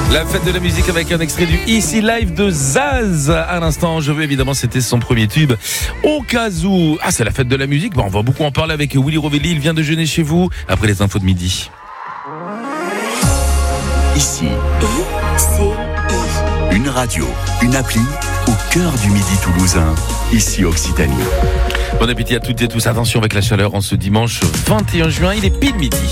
La fête de la musique avec un extrait du Ici Live de Zaz. À l'instant, je veux évidemment, c'était son premier tube. Au cas où, c'est la fête de la musique. Bon, on va beaucoup en parler avec Willy Rovelli. Il vient de jeûner chez vous après les infos de midi. Ici, une radio, une appli au cœur du midi toulousain. Ici Occitanie. Bon appétit à toutes et tous. Attention avec la chaleur en ce dimanche 21 juin. Il est pile midi.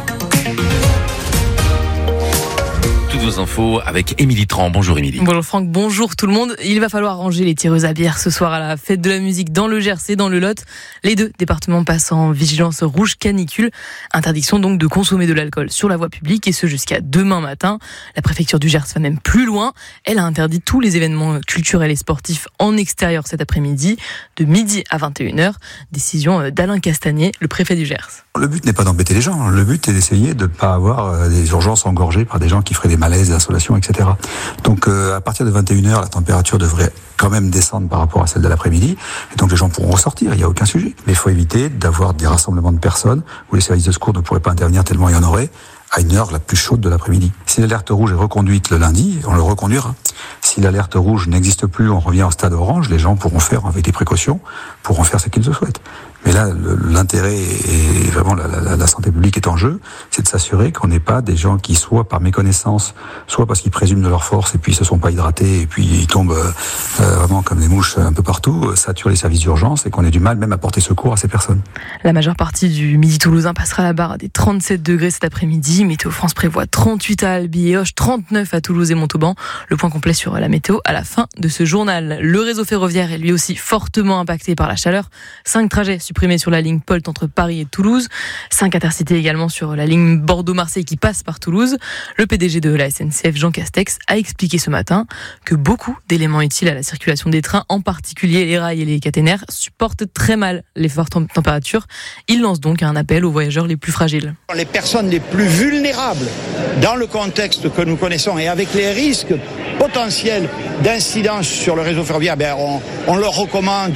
Toutes vos infos avec Émilie Tran. Bonjour Émilie. Bonjour Franck, bonjour tout le monde. Il va falloir ranger les tireuses à bière ce soir à la fête de la musique dans le Gers et dans le Lot. Les deux départements passent en vigilance rouge canicule. Interdiction donc de consommer de l'alcool sur la voie publique et ce jusqu'à demain matin. La préfecture du Gers va même plus loin. Elle a interdit tous les événements culturels et sportifs en extérieur cet après-midi, de midi à 21h. Décision d'Alain Castagnet, le préfet du Gers. Le but n'est pas d'embêter les gens. Le but est d'essayer de ne pas avoir des urgences engorgées par des gens qui feraient des malaises, des insolations, etc. Donc à partir de 21h, la température devrait quand même descendre par rapport à celle de l'après-midi. Et donc les gens pourront ressortir, il n'y a aucun sujet. Mais il faut éviter d'avoir des rassemblements de personnes où les services de secours ne pourraient pas intervenir tellement il y en aurait à une heure la plus chaude de l'après-midi. Si l'alerte rouge est reconduite le lundi, on le reconduira. Si l'alerte rouge n'existe plus, on revient au stade orange, les gens pourront faire, avec des précautions, pourront faire ce qu'ils se souhaitent. Mais là, l'intérêt et vraiment la santé publique est en jeu, c'est de s'assurer qu'on n'ait pas des gens qui, soit par méconnaissance, soit parce qu'ils présument de leur force et puis ils se sont pas hydratés et puis ils tombent vraiment comme des mouches un peu partout, saturent les services d'urgence et qu'on ait du mal même à porter secours à ces personnes. La majeure partie du midi toulousain passera la barre à des 37 degrés cet après-midi. Météo France prévoit 38 à Albi et Auch, 39 à Toulouse et Montauban. Le point complet sur la météo à la fin de ce journal. Le réseau ferroviaire est lui aussi fortement impacté par la chaleur. 5 trajets supprimés sur la ligne Polt entre Paris et Toulouse. 5 intercités également sur la ligne Bordeaux-Marseille qui passe par Toulouse. Le PDG de la SNCF, Jean Castex, a expliqué ce matin que beaucoup d'éléments utiles à la circulation des trains, en particulier les rails et les caténaires, supportent très mal les fortes températures. Il lance donc un appel aux voyageurs les plus fragiles. Les personnes les plus vulnérables dans le contexte que nous connaissons et avec les risques potentiels d'incidence sur le réseau ferroviaire, on leur recommande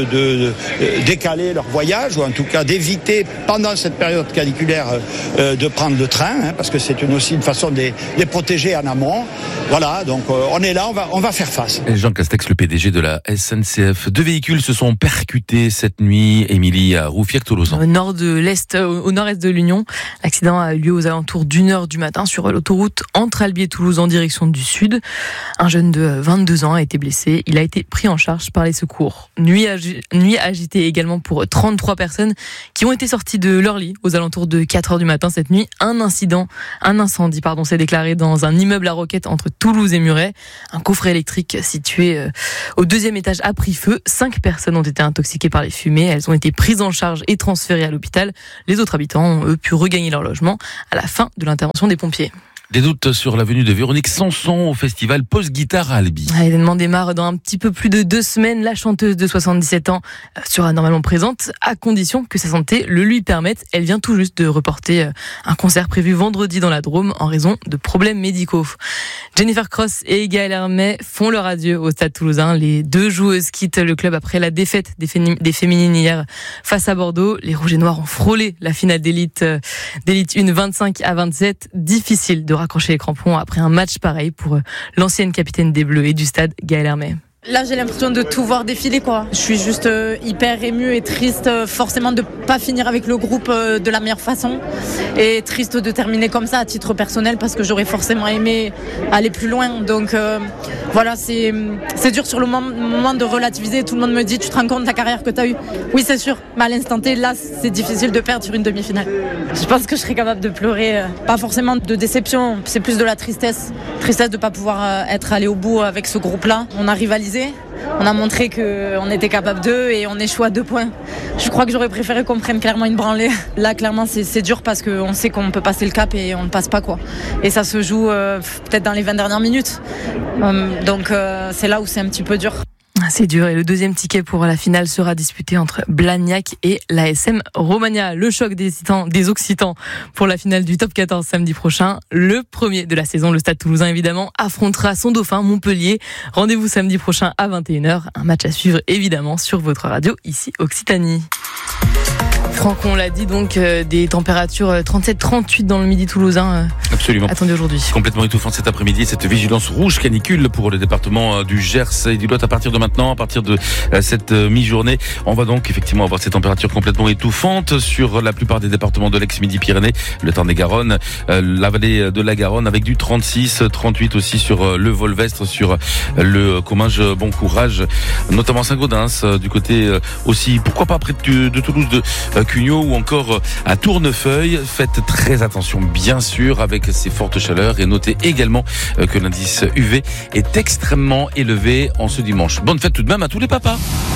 de décaler leur voyage ou en tout cas d'éviter pendant cette période caniculaire de prendre le train, parce que c'est aussi une façon de les protéger en amont. Voilà, donc on est là, on va faire face. Et Jean Castex, le PDG de la SNCF. 2 véhicules se sont percutés cette nuit, Émilie, à Roufiac-Tolosan. Au nord-est de l'Union, l'accident a eu lieu aux alentours d'1h du matin sur l'autoroute entre Albi et Toulouse en direction du sud. Un jeune de 22 ans a été blessé. Il a été pris en charge par les secours. Nuit agitée également pour 33 personnes qui ont été sorties de leur lit aux alentours de 4h du matin cette nuit. Un incendie s'est déclaré dans un immeuble à Roquette entre Toulouse et Muret. Un coffret électrique situé au 2e étage a pris feu. 5 personnes ont été intoxiquées par les fumées. Elles ont été prises en charge et transférées à l'hôpital. Les autres habitants ont eux pu regagner leur logement à la fin de l'intervention des pompiers. Des doutes sur la venue de Véronique Sanson au festival Post-Guitare à Albi. L'événement démarre dans un petit peu plus de 2 semaines. La chanteuse de 77 ans sera normalement présente à condition que sa santé le lui permette. Elle vient tout juste de reporter un concert prévu vendredi dans la Drôme en raison de problèmes médicaux. Jennifer Cross et Gaël Hermet font leur adieu au Stade Toulousain. Les 2 joueuses quittent le club après la défaite des féminines hier face à Bordeaux. Les Rouges et Noirs ont frôlé la finale d'élite 1 25-27. Difficile de raccrocher les crampons après un match pareil pour l'ancienne capitaine des Bleus et du stade, Gaël Hermet. Là, j'ai l'impression de tout voir défiler, quoi. Je suis juste hyper émue et triste, forcément, de pas finir avec le groupe de la meilleure façon. Et triste de terminer comme ça à titre personnel parce que j'aurais forcément aimé aller plus loin. Donc voilà, c'est dur sur le moment de relativiser. Tout le monde me dit, tu te rends compte de la carrière que tu as eue? Oui, c'est sûr. Mais à l'instant T, là, c'est difficile de perdre sur une demi-finale. Je pense que je serais capable de pleurer. Pas forcément de déception, c'est plus de la tristesse. Tristesse de pas pouvoir être allé au bout avec ce groupe-là. On a rivalisé. On a montré qu'on était capable d'eux et on échoue à 2 points. Je crois que j'aurais préféré qu'on prenne clairement une branlée. Là, clairement, c'est dur parce qu'on sait qu'on peut passer le cap et on ne passe pas, quoi. Et ça se joue peut-être dans les 20 dernières minutes. Donc, c'est là où c'est un petit peu dur. C'est dur et le 2e ticket pour la finale sera disputé entre Blagnac et l'ASM Romagna. Le choc des Occitans pour la finale du top 14 samedi prochain. Le premier de la saison, le Stade Toulousain évidemment, affrontera son dauphin Montpellier. Rendez-vous samedi prochain à 21h. Un match à suivre évidemment sur votre radio ici Occitanie. Franck, on l'a dit donc, des températures 37-38 dans le midi toulousain. Absolument. Attendu aujourd'hui. Complètement étouffant cet après-midi, cette vigilance rouge canicule pour le département du Gers et du Lot à partir de maintenant, à partir de cette mi-journée. On va donc effectivement avoir ces températures complètement étouffantes sur la plupart des départements de l'ex-Midi-Pyrénées, le Tarn-et-Garonne, la vallée de la Garonne avec du 36, 38 aussi sur le Volvestre, sur le Comminges, bon courage, notamment Saint-Gaudens, du côté aussi, pourquoi pas près de Toulouse, de Cugnot ou encore à Tournefeuille. Faites très attention bien sûr avec ces fortes chaleurs et notez également que l'indice UV est extrêmement élevé en ce dimanche. Bonne fête tout de même à tous les papas.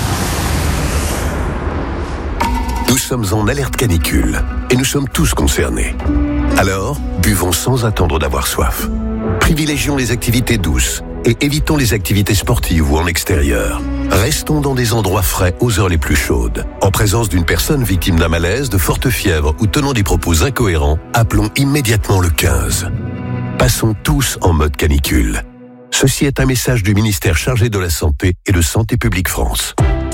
Nous sommes en alerte canicule et nous sommes tous concernés. Alors, buvons sans attendre d'avoir soif. Privilégions les activités douces et évitons les activités sportives ou en extérieur. Restons dans des endroits frais aux heures les plus chaudes. En présence d'une personne victime d'un malaise, de forte fièvre ou tenant des propos incohérents, appelons immédiatement le 15. Passons tous en mode canicule. Ceci est un message du ministère chargé de la Santé et de Santé publique France.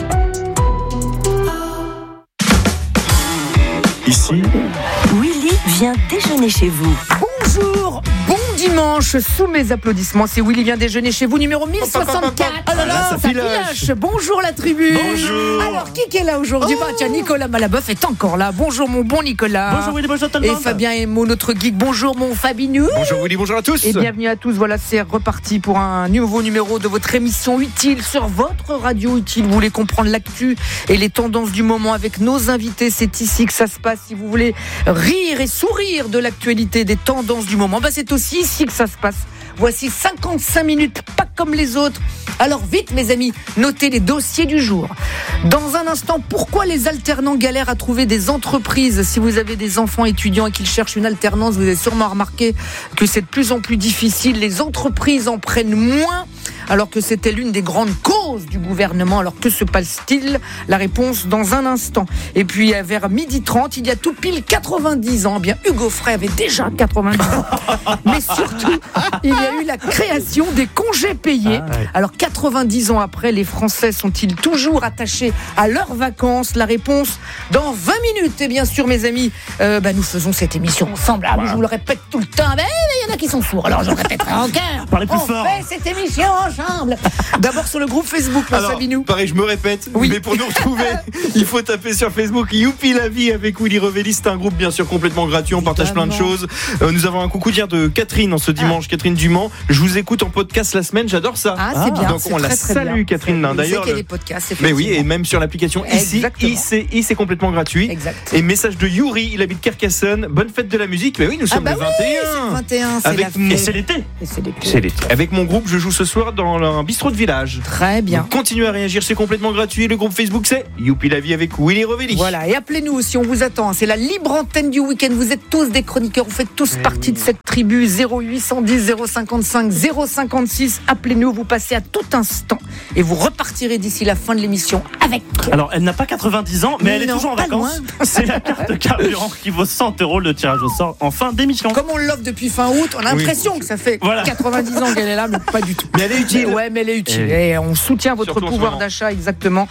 Ici, Willy vient déjeuner chez vous. Bonjour, bon dimanche, sous mes applaudissements, c'est Willy vient déjeuner chez vous, numéro 1064. Oh là là, ça filoche. Bonjour la tribu. Bonjour. Alors, qui est là aujourd'hui? Tiens, Nicolas Malaboeuf est encore là. Bonjour mon bon Nicolas. Bonjour Willy, bonjour tout le monde. Et Fabien Emo, notre geek. Bonjour mon Fabinou. Bonjour Willy, bonjour à tous. Et bienvenue à tous. Voilà, c'est reparti pour un nouveau numéro de votre émission Utile sur votre radio Utile. Vous voulez comprendre l'actu et les tendances du moment avec nos invités. C'est ici que ça se passe. Si vous voulez rire et sourire de l'actualité, des tendances du moment, c'est aussi ici que ça se passe. Voici 55 minutes, pas comme les autres. Alors vite mes amis, notez les dossiers du jour. Dans un instant, pourquoi les alternants galèrent à trouver des entreprises? Si vous avez des enfants étudiants et qu'ils cherchent une alternance, vous avez sûrement remarqué que c'est de plus en plus difficile. Les entreprises en prennent moins, alors que c'était l'une des grandes causes du gouvernement. Alors que se passe-t-il? La réponse dans un instant. Et puis vers 12h30, il y a tout pile 90 ans. Bien, Hugo Frey avait déjà 90 ans. Mais surtout, il y a eu la création des congés payés. Alors 90 ans après, les Français sont-ils toujours attachés à leurs vacances? La réponse dans 20 minutes. Et bien sûr, mes amis, nous faisons cette émission ensemble. Je vous le répète tout le temps. Mais il y en a qui sont sourds, alors je le répéterai encore. Parlez plus fort. On fait cette émission ensemble. D'abord sur le groupe Facebook, Sabinou. Pareil, je me répète, mais pour nous retrouver, il faut taper sur Facebook Youpi la vie avec Willy Revelli. C'est un groupe bien sûr complètement gratuit, on partage plein de choses. Nous avons un coucou dire de Catherine en ce dimanche, Catherine Dumont. Je vous écoute en podcast la semaine, j'adore ça. C'est bien. Donc on la salue Catherine. D'ailleurs, qu'il y a des podcasts, mais oui, et même sur l'application ici, c'est complètement gratuit. Exact. Et message de Yuri, il habite Carcassonne. Bonne fête de la musique. Mais oui, nous sommes le 21. C'est le 21, et c'est l'été. C'est l'été. Avec mon groupe, je joue ce soir dans un bistrot de village. Très bien. Donc, continuez à réagir, c'est complètement gratuit. Le groupe Facebook, c'est Youpi la vie avec Willy Revelli. Voilà, et appelez-nous aussi, on vous attend. C'est la libre antenne du week-end. Vous êtes tous des chroniqueurs, vous faites tous partie de cette tribu. 0810 055 056. Appelez-nous, vous passez à tout instant et vous repartirez d'ici la fin de l'émission avec. Alors, elle n'a pas 90 ans, mais elle est toujours en vacances. C'est la carte carburant qui vaut 100 €. Le tirage au sort en fin d'émission. Comme on l'offre depuis fin août, on a l'impression que ça fait 90 ans qu'elle est là, mais pas du tout. Mais elle est utile. Ouais, mais elle est utile. Et on soutient votre pouvoir d'achat, exactement.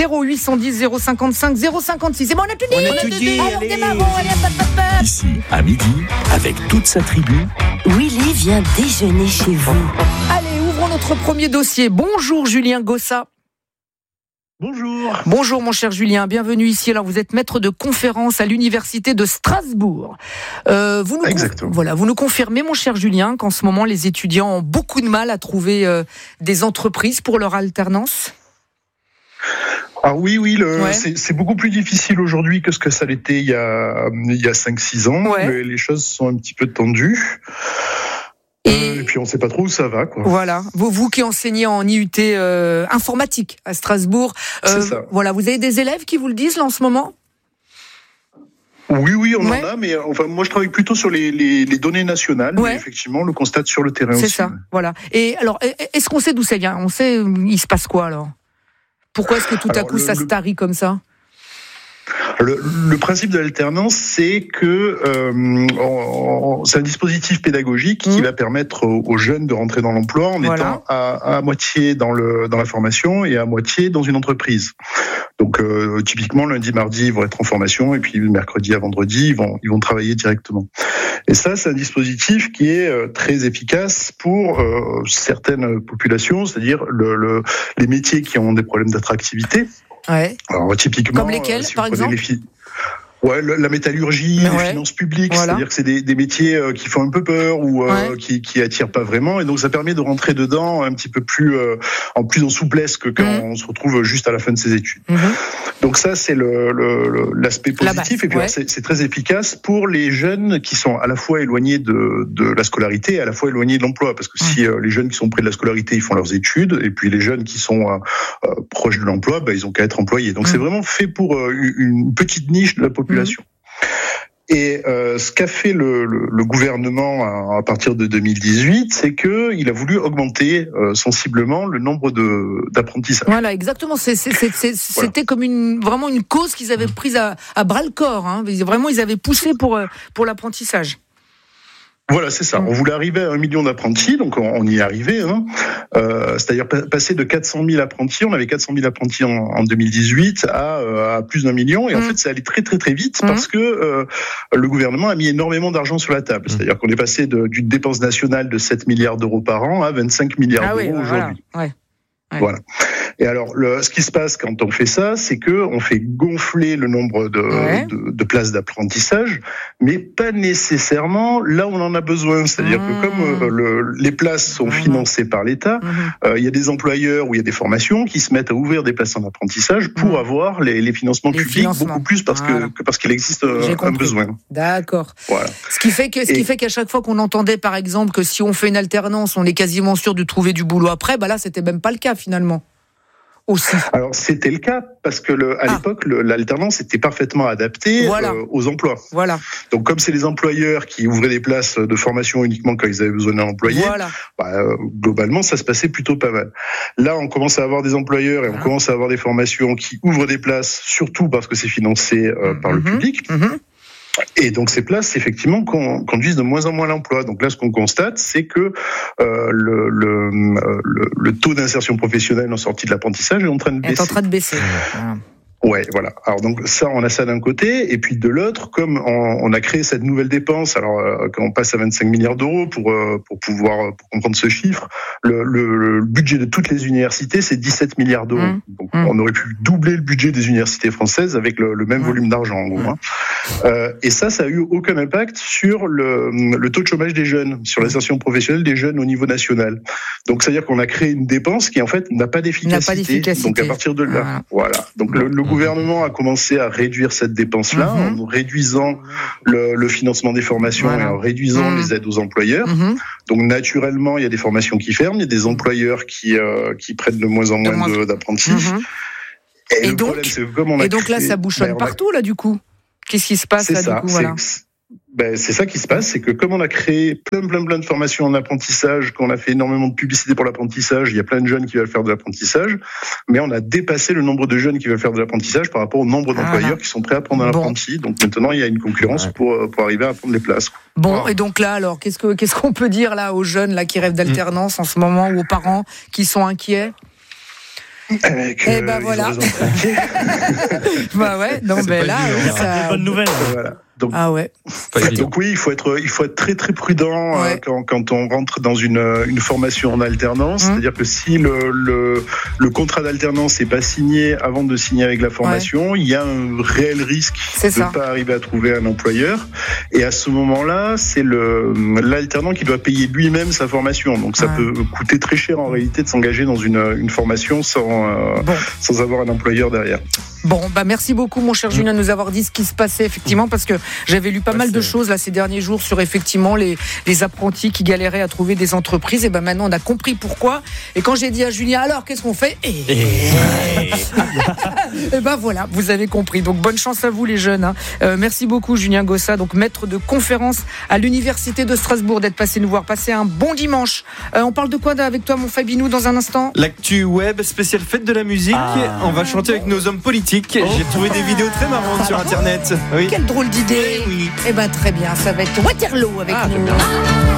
0810 055 056. C'est bon, on a tout dit. On a tout dit. Alors, démarrons. Allez, ici, à midi, avec toute sa tribu. Willy vient déjeuner chez vous. Allez, ouvrons notre premier dossier. Bonjour Julien Gossa. Bonjour. Bonjour mon cher Julien, bienvenue ici. Alors vous êtes maître de conférence à l'université de Strasbourg. Vous nous confirmez mon cher Julien qu'en ce moment les étudiants ont beaucoup de mal à trouver des entreprises pour leur alternance? Ah oui, c'est beaucoup plus difficile aujourd'hui que ce que ça l'était il y a 5-6 ans. Ouais. Les choses sont un petit peu tendues. Et puis on ne sait pas trop où ça va, quoi. Voilà. Vous qui enseignez en IUT informatique à Strasbourg, c'est ça. Voilà, vous avez des élèves qui vous le disent là en ce moment? Oui, on en a, mais enfin moi je travaille plutôt sur les données nationales, mais effectivement on le constate sur le terrain aussi. C'est ça, voilà. Et alors, est-ce qu'on sait d'où ça vient? On sait, il se passe quoi alors? Pourquoi est-ce que tout à coup ça se tarit comme ça? Le principe de l'alternance, c'est que c'est un dispositif pédagogique qui va permettre aux jeunes de rentrer dans l'emploi en étant à moitié dans la formation et à moitié dans une entreprise. Donc typiquement lundi, mardi, ils vont être en formation et puis mercredi à vendredi, ils vont travailler directement. Et ça, c'est un dispositif qui est très efficace pour certaines populations, c'est-à-dire les métiers qui ont des problèmes d'attractivité. Ouais. Alors typiquement, comme lesquels, par exemple la métallurgie, les finances publiques, c'est-à-dire que c'est des métiers qui font un peu peur ou qui attirent pas vraiment, et donc ça permet de rentrer dedans un petit peu plus en souplesse que quand on se retrouve juste à la fin de ses études. Donc ça, c'est l'aspect positif, et puis c'est très efficace pour les jeunes qui sont à la fois éloignés de la scolarité et à la fois éloignés de l'emploi, parce que si les jeunes qui sont près de la scolarité, ils font leurs études, et puis les jeunes qui sont proches de l'emploi, ils ont qu'à être employés. Donc c'est vraiment fait pour une petite niche de la population. Et ce qu'a fait le gouvernement à partir de 2018, c'est qu'il a voulu augmenter sensiblement le nombre d'apprentissages. Voilà, exactement. C'était comme vraiment une cause qu'ils avaient prise à bras le corps. Hein. Vraiment, ils avaient poussé pour l'apprentissage. Voilà, c'est ça. On voulait arriver à 1 million d'apprentis, donc on y est arrivé. C'est-à-dire passer de 400 000 apprentis, on avait 400 000 apprentis en 2018 à plus d'1 million. Et en fait, ça allait très très très vite parce que le gouvernement a mis énormément d'argent sur la table. C'est-à-dire qu'on est passé d'une dépense nationale de 7 milliards d'euros par an à 25 milliards d'euros aujourd'hui. Voilà. Et alors, ce qui se passe quand on fait ça, c'est que on fait gonfler le nombre de places d'apprentissage, mais pas nécessairement là où on en a besoin. C'est-à-dire que comme les places sont financées par l'État, il y a des employeurs où il y a des formations qui se mettent à ouvrir des places en apprentissage pour avoir les financements publics beaucoup plus parce qu'il existe un besoin. D'accord. Voilà. Ce qui fait qu'à chaque fois qu'on entendait, par exemple, que si on fait une alternance, on est quasiment sûr de trouver du boulot après, là, c'était même pas le cas finalement. Aussi. Alors c'était le cas parce que à l'époque l'alternance était parfaitement adaptée aux emplois. Voilà. Donc comme c'est les employeurs qui ouvraient des places de formation uniquement quand ils avaient besoin d'un employé, globalement ça se passait plutôt pas mal. Là on commence à avoir des employeurs et on commence à avoir des formations qui ouvrent des places, surtout parce que c'est financé par le public. Et donc ces places, effectivement, conduisent de moins en moins à l'emploi. Donc là, ce qu'on constate, c'est que le taux d'insertion professionnelle en sortie de l'apprentissage est en train de baisser. Est en train de baisser. Ouais, voilà. Alors donc ça, on a ça d'un côté, et puis de l'autre, comme on a créé cette nouvelle dépense, alors quand on passe à 25 milliards d'euros pour comprendre ce chiffre, le budget de toutes les universités, c'est 17 milliards d'euros. Donc on aurait pu doubler le budget des universités françaises avec le même volume d'argent, en gros. Et ça a eu aucun impact sur le taux de chômage des jeunes, sur l'insertion professionnelle des jeunes au niveau national. Donc c'est-à-dire qu'on a créé une dépense qui en fait n'a pas d'efficacité. Donc à partir de là, voilà. Donc le gouvernement a commencé à réduire cette dépense-là en réduisant le financement des formations et en réduisant les aides aux employeurs. Donc naturellement, il y a des formations qui ferment, il y a des employeurs qui prennent de moins en moins d'apprentis. Et donc là, ça bouchonne partout, là, du coup. Qu'est-ce qui se passe là, du coup, voilà. C'est ça qui se passe, c'est que comme on a créé plein de formations en apprentissage, qu'on a fait énormément de publicité pour l'apprentissage, il y a plein de jeunes qui veulent faire de l'apprentissage, mais on a dépassé le nombre de jeunes qui veulent faire de l'apprentissage par rapport au nombre d'employeurs qui sont prêts à prendre un apprenti. Donc maintenant, il y a une concurrence pour arriver à prendre les places. Bon, et donc là, alors, qu'est-ce qu'on peut dire là aux jeunes là qui rêvent d'alternance en ce moment, ou aux parents qui sont inquiets? Voilà. ça... bonne nouvelle. Voilà. Donc, ah ouais. Donc oui, il faut être très très prudent quand on rentre dans une formation en alternance. C'est-à-dire que si le contrat d'alternance n'est pas signé avant de signer avec la formation, il y a un réel risque de ne pas arriver à trouver un employeur. Et à ce moment-là, c'est l'alternant qui doit payer lui-même sa formation. Donc ça peut coûter très cher en réalité de s'engager dans une formation sans avoir un employeur derrière. Bon, merci beaucoup mon cher Julien de nous avoir dit ce qui se passait effectivement, parce que j'avais lu pas mal de choses là ces derniers jours sur effectivement les apprentis qui galéraient à trouver des entreprises. Et maintenant on a compris pourquoi. Et quand j'ai dit à Julien alors qu'est-ce qu'on fait, et voilà, vous avez compris. Donc bonne chance à vous les jeunes. Merci beaucoup Julien Gossa, donc maître de conférence à l'université de Strasbourg, d'être passé nous voir. Passez un bon dimanche. On parle de quoi avec toi mon Fabinou dans un instant? L'actu web spéciale fête de la musique. On va chanter avec nos hommes politiques politique. J'ai trouvé des vidéos très marrantes sur Internet. Oui. Quelle drôle d'idée. Oui. Eh ben très bien, ça va être Waterloo avec nous.